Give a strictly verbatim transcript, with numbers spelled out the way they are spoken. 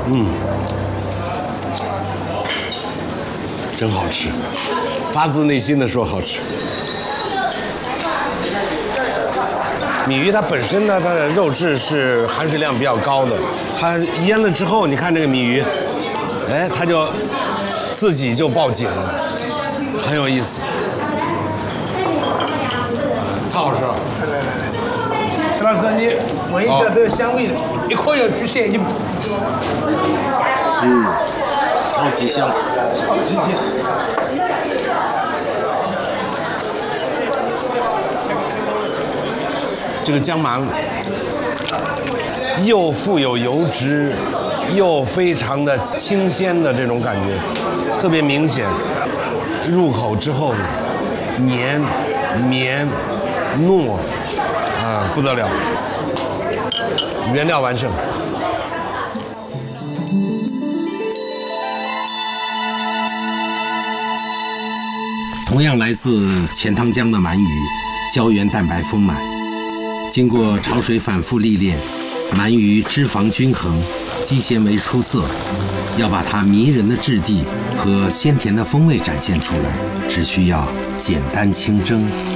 嗯，真好吃，发自内心的说好吃。米鱼它本身呢，它的肉质是含水量比较高的，它腌了之后，你看这个米鱼，哎，它就自己就报警了，很有意思，太好吃了。 来来来，陈老师，你闻一下这个香味的，一口咬举起来就， 嗯，超级香， 超级香。 这个姜麻又富有油脂，又非常的清鲜的这种感觉，特别明显。入口之后，黏、绵、糯，啊，不得了，原料完胜。 同样来自钱塘江的鳗鱼，胶原蛋白丰满。经过潮水反复历练，鳗鱼脂肪均衡，肌纤维出色。要把它迷人的质地和鲜甜的风味展现出来，只需要简单清蒸。